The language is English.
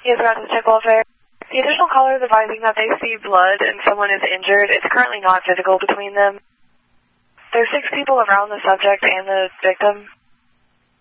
Yes, about the check welfare. The additional caller is advising that they see blood and someone is injured. It's currently not physical between them. There's 6 people around the subject and the victim.